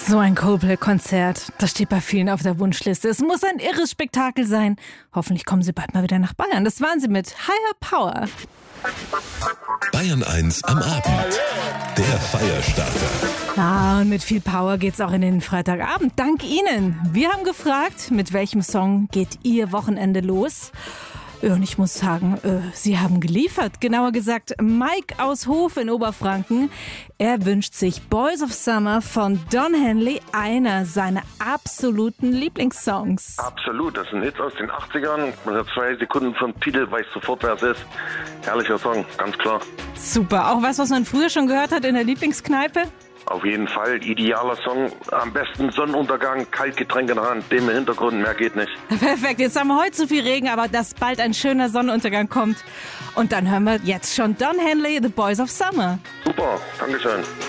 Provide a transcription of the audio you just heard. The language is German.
So ein Coldplay-Konzert, das steht bei vielen auf der Wunschliste. Es muss ein irres Spektakel sein. Hoffentlich kommen sie bald mal wieder nach Bayern. Das waren sie mit Higher Power. Bayern 1 am Abend. Der Feierstarter. Und mit viel Power geht's auch in den Freitagabend. Dank Ihnen. Wir haben gefragt, mit welchem Song geht Ihr Wochenende los? Und ich muss sagen, Sie haben geliefert. Genauer gesagt, Mike aus Hof in Oberfranken. Er wünscht sich Boys of Summer von Don Henley, einer seiner absoluten Lieblingssongs. Absolut, das ist ein Hit aus den 80ern. Man hat 2 Sekunden vom Titel, weiß sofort, wer es ist. Herrlicher Song, ganz klar. Super, auch was man früher schon gehört hat in der Lieblingskneipe? Auf jeden Fall, idealer Song. Am besten Sonnenuntergang, Kaltgetränk in der Hand, dem im Hintergrund, mehr geht nicht. Perfekt, jetzt haben wir heute zu viel Regen, aber dass bald ein schöner Sonnenuntergang kommt. Und dann hören wir jetzt schon Don Henley, The Boys of Summer. Super, Dankeschön.